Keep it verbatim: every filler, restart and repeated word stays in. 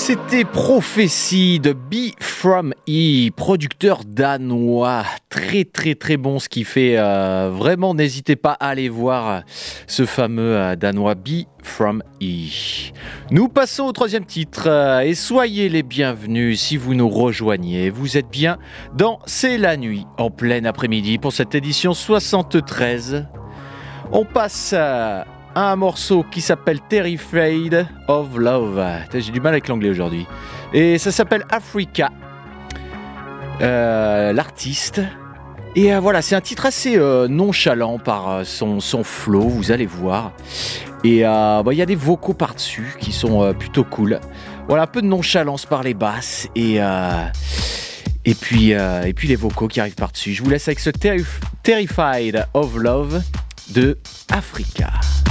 C'était Prophétie de B from E, producteur danois. Très très très bon ce qu'il fait. Euh, vraiment, n'hésitez pas à aller voir ce fameux euh, danois B from E. Nous passons au troisième titre euh, et soyez les bienvenus si vous nous rejoignez. Vous êtes bien dans C'est la nuit en plein après-midi pour cette édition soixante-treize. On passe à un morceau qui s'appelle Terrified of Love. J'ai du mal avec l'anglais aujourd'hui. Et ça s'appelle Africa, euh, l'artiste. Et euh, voilà, c'est un titre assez euh, nonchalant par euh, son, son flow, vous allez voir. Et il euh, bah, y a des vocaux par-dessus qui sont euh, plutôt cool. Voilà, un peu de nonchalance par les basses. Et, euh, et, puis, euh, et puis les vocaux qui arrivent par-dessus. Je vous laisse avec ce Terrif- Terrified of Love de Africa.